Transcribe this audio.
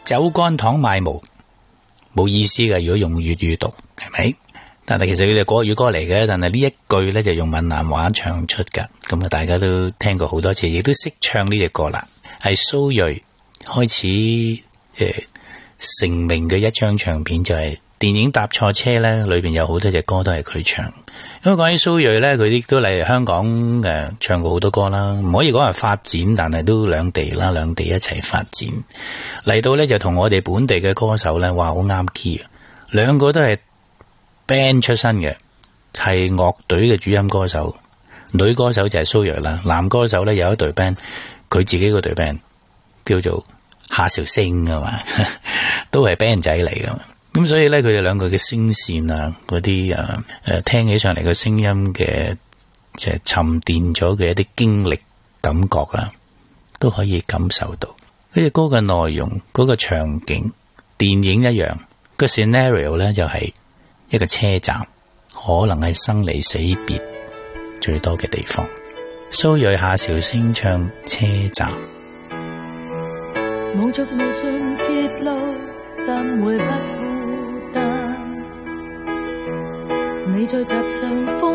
酒乾倘賣無，冇意思嘅。如果用粵語讀，係咪？但係其實佢哋國語歌嚟嘅，但係呢一句咧就用閩南話唱出噶。咁啊，大家都聽過好多次，亦都識唱呢隻歌啦。係蘇芮開始成名嘅一張唱片，就係電影搭錯車咧，裏邊有好多隻歌都係佢唱。因為講起蘇芮咧，佢亦都嚟香港唱過好多歌啦，唔可以講係發展，但係都兩地一齊發展嚟到咧，就同我哋本地嘅歌手咧，哇好啱 key 啊！兩個都係 band 出身嘅，係樂隊嘅主音歌手，女歌手就係蘇芮啦，男歌手咧有一隊 band， 佢自己嗰隊 band 叫做夏韶聲啊嘛，都係 band 仔嚟噶嘛。咁所以咧，佢哋兩個嘅聲線啊，嗰啲聽起上嚟嘅聲音嘅，即係沉澱咗嘅一啲經歷感覺啊，都可以感受到。呢隻歌嘅內容，嗰個場景，電影一樣，個 scenario 咧就係一個車站，可能係生離死別最多嘅地方。蘇芮夏韶聲唱車站。 無着無盡鐵路，怎會不孤單？你在踏上風